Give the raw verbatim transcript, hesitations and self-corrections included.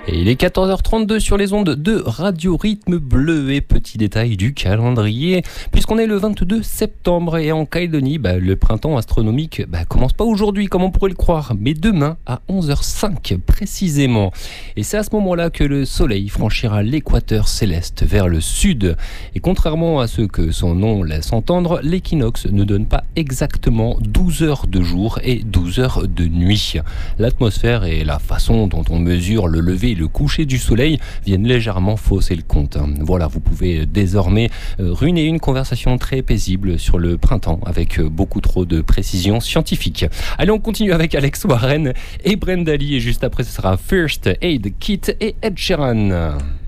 Et il est quatorze heures trente-deux sur les ondes de Radio Rythme Bleu. Et petit détail du calendrier, puisqu'on est le vingt-deux septembre et en Calédonie, bah, le printemps astronomique bah, commence pas aujourd'hui comme on pourrait le croire, mais demain à onze heures cinq précisément. Et c'est à ce moment-là que le soleil franchira l'équateur céleste vers le sud. Et contrairement à ce que son nom laisse entendre, l'équinoxe ne donne pas exactement douze heures de jour et douze heures de nuit. L'atmosphère et la façon dont on mesure le lever et le coucher du soleil viennent légèrement fausser le compte. Voilà, vous pouvez désormais ruiner une conversation très paisible sur le printemps avec beaucoup trop de précision scientifique. Allez, on continue avec Alex Warren et Brenda Lee et juste après ce sera First Aid Kit et Ed Sheeran.